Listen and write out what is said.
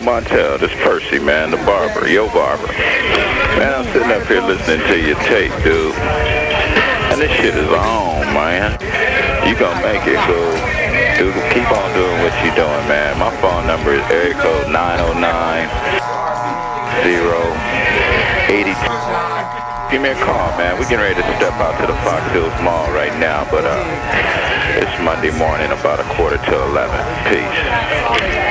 Montel, this Percy, man, the barber, yo barber. Man, I'm sitting up here listening to your tape, dude. And this shit is on, man. You gonna make it, dude. Dude, keep on doing what you doing, man. My phone number is area code 909-082. Give me a call, man. We're getting ready to step out to the Fox Hills Mall right now, but it's Monday morning, about 11:15. Peace.